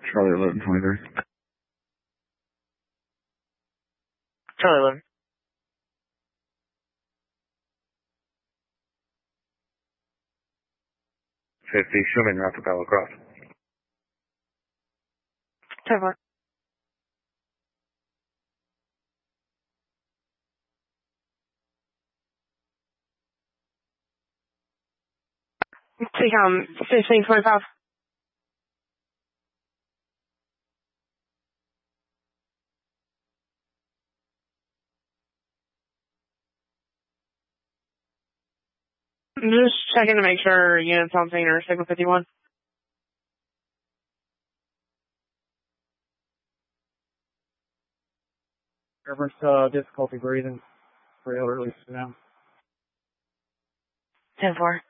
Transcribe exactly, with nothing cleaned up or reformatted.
Charlie eleven twenty-three. Charlie eleven. fifty, show me in Raphael across. ten four. Take um fifteen twenty-five. Just checking to make sure units on scene are Sigma fifty-one. Reference uh, difficulty breathing. Pretty elderly now. ten four.